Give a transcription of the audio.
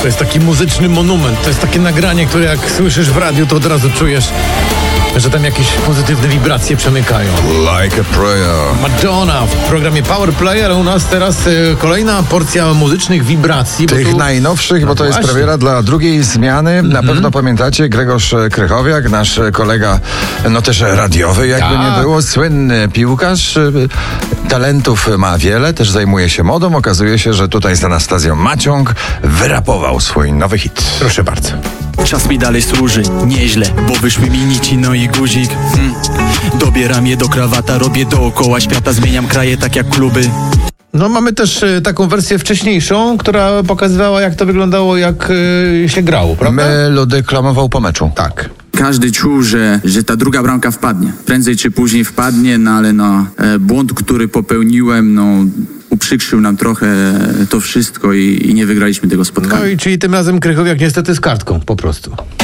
jest taki muzyczny monument. To jest takie nagranie, które jak słyszysz w radiu, to od razu czujesz, że tam jakieś pozytywne wibracje przemykają. Like a prayer. Madonna w programie Power Play, ale u nas teraz kolejna porcja muzycznych wibracji. Tych najnowszych, bo to jest premiera dla drugiej zmiany. Na pewno pamiętacie Grzegorz Krychowiak, nasz kolega, no też radiowy, jakby nie było, słynny piłkarz. Talentów ma wiele, też zajmuje się modą. Okazuje się, że tutaj z Anastazją Maciąg wyrapował swój nowy hit. Proszę bardzo. Czas mi dalej służy, nieźle, bo wyszły mi nici, no i guzik. Dobieram je do krawata, robię dookoła świata, zmieniam kraje tak jak kluby. No mamy też taką wersję wcześniejszą, która pokazywała, jak to wyglądało, jak się grało, prawda? Melo deklamował po meczu. Tak. Każdy czuł, że ta druga bramka wpadnie. Prędzej czy później wpadnie, no ale błąd, który popełniłem, uprzykrzył nam trochę to wszystko i nie wygraliśmy tego spotkania. No i czyli tym razem Krychowiak niestety z kartką po prostu.